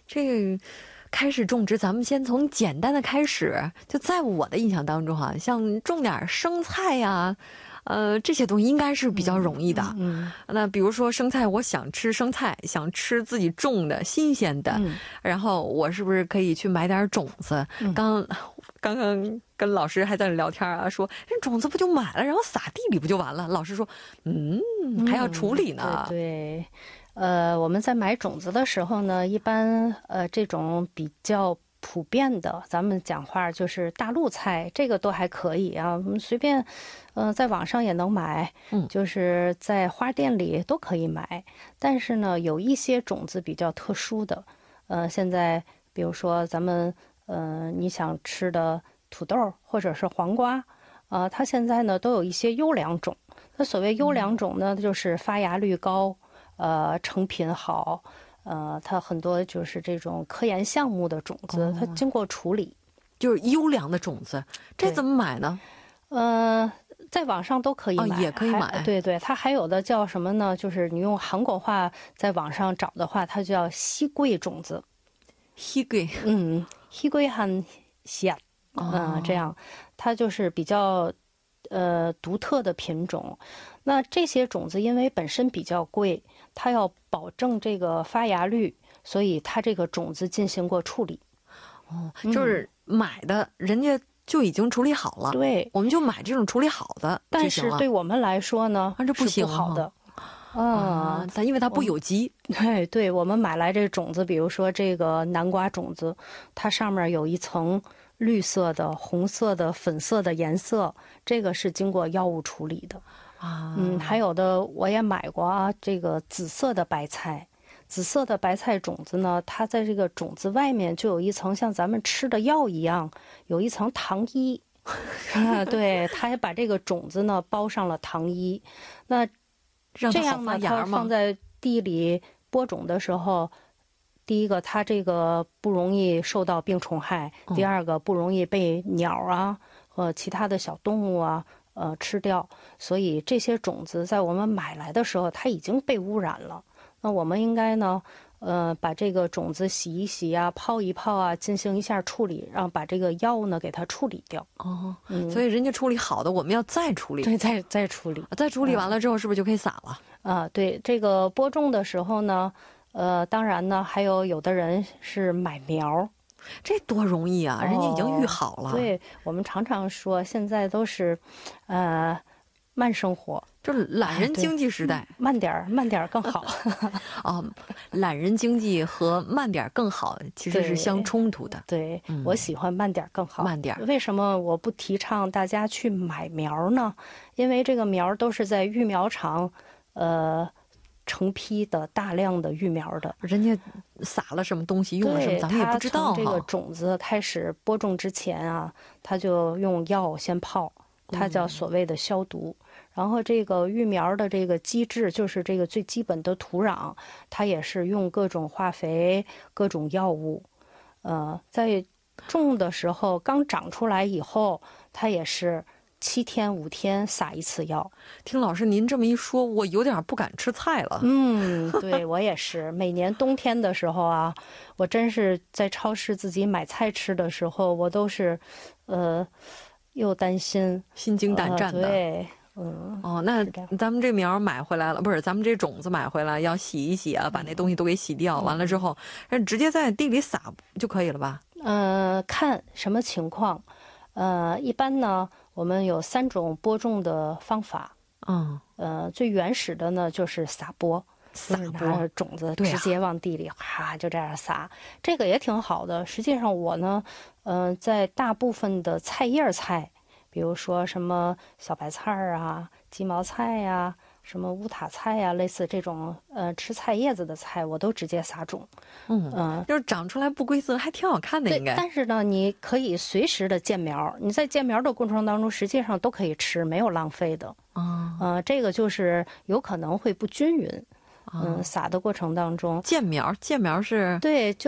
这开始种植，咱们先从简单的开始。就在我的印象当中哈，像种点生菜呀，这些东西应该是比较容易的。那比如说生菜，我想吃生菜，想吃自己种的新鲜的，然后我是不是可以去买点种子？刚刚跟老师还在聊天啊，说这种子不就买了，然后撒地里不就完了？老师说，还要处理呢。 对。我们在买种子的时候呢，一般这种比较普遍的，咱们讲话就是大陆菜，这个都还可以啊，我们随便，在网上也能买，就是在花店里都可以买。但是呢，有一些种子比较特殊的，现在比如说咱们你想吃的土豆或者是黄瓜，它现在呢都有一些优良种。那所谓优良种呢，就是发芽率高。成品好，它很多就是这种科研项目的种子，它经过处理， 就是优良的种子，这怎么买呢？ 在网上都可以买， 也可以买。 对对，它还有的叫什么呢？就是你用韩国话在网上找的话，它叫西桂种子。 西桂， 西桂很香，这样，它就是比较独特的品种。那这些种子因为本身比较贵，它要保证这个发芽率，所以它这个种子进行过处理。 就是买的人家就已经处理好了， 对， 我们就买这种处理好的。 但是对我们来说呢， 这不行， 是不好的。 但因为它不有机。 对，我们买来这种子，比如说这个南瓜种子，它上面有一层绿色的、红色的、粉色的颜色，这个是经过药物处理的。还有的我也买过啊，这个紫色的白菜，紫色的白菜种子呢，它在这个种子外面就有一层像咱们吃的药一样，有一层糖衣。对，它也把这个种子呢包上了糖衣。那这样呢，它放在地里播种的时候，第一个它这个不容易受到病虫害，第二个不容易被鸟啊和其他的小动物啊吃掉，所以这些种子在我们买来的时候，它已经被污染了。那我们应该呢，把这个种子洗一洗啊，泡一泡啊，进行一下处理，让把这个药呢给它处理掉。 所以人家处理好的，我们要再处理。 对，再处理。 再处理完了之后，是不是就可以撒了？ 对，这个播种的时候呢，当然呢，还有的人是买苗。 这多容易啊！人家已经育好了。 对，我们常常说，现在都是，慢生活， 就是懒人经济时代， 慢点更好。 懒人经济和慢点更好其实是相冲突的。 对，我喜欢慢点更好。 慢点。 为什么我不提倡大家去买苗呢？因为这个苗都是在育苗场，成批的大量的育苗的， 人家撒了什么东西，用了什么，咱们也不知道。 从这个种子开始播种之前啊，他就用药先泡，它叫所谓的消毒。然后这个育苗的这个机制，就是这个最基本的土壤，它也是用各种化肥、各种药物。在种的时候刚长出来以后，它也是7天5天撒一次药。 听老师您这么一说，我有点不敢吃菜了。 对，我也是。每年冬天的时候啊，我真是在超市自己买菜吃的时候，我都是，又担心， 心惊胆战的。 对， 那咱们这苗买回来了，不是咱们这种子买回来要洗一洗啊，把那东西都给洗掉，完了之后，直接在地里撒就可以了吧？ 看什么情况。一般呢，我们有3种播种的方法。最原始的呢就是撒播，拿种子直接往地里就这样撒，这个也挺好的。实际上我呢，在大部分的菜叶菜，比如说什么小白菜啊、鸡毛菜呀、什么乌塔菜呀，类似这种吃菜叶子的菜，我都直接撒种。 就是长出来不规则，还挺好看的，应该。 但是呢，你可以随时的建苗，你在建苗的过程当中，实际上都可以吃，没有浪费的。这个就是有可能会不均匀。撒的过程当中， 建苗是对，